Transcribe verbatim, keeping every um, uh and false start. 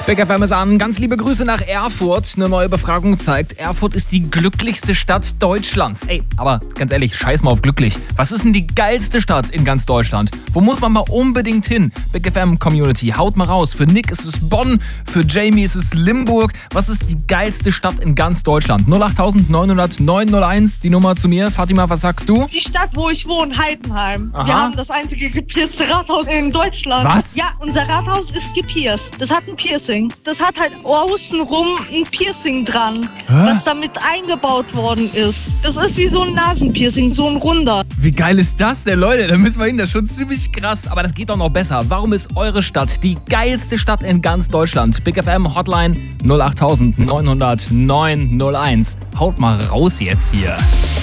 Big F M ist an. Ganz liebe Grüße nach Erfurt. Eine neue Befragung zeigt, Erfurt ist die glücklichste Stadt Deutschlands. Ey, aber ganz ehrlich, scheiß mal auf glücklich. Was ist denn die geilste Stadt in ganz Deutschland? Wo muss man mal unbedingt hin? Big F M Community, haut mal raus. Für Nick ist es Bonn, für Jamie ist es Limburg. Was ist die geilste Stadt in ganz Deutschland? null acht neun null null neun null eins, die Nummer zu mir. Fatima, was sagst du? Die Stadt, wo ich wohne, Heidenheim. Aha. Wir haben das einzige gepierste Rathaus in Deutschland. Was? Ja, unser Rathaus ist gepierst. Das hat ein Piercing. Das hat halt außenrum ein Piercing dran, Hä? was damit eingebaut worden ist. Das ist wie so ein Nasenpiercing, so ein runder. Wie geil ist das denn, Leute? Da müssen wir hin, das ist schon ziemlich krass. Aber das geht doch noch besser. Warum ist eure Stadt die geilste Stadt in ganz Deutschland? Big F M Hotline null acht neun null null neun null eins. Haut mal raus jetzt hier.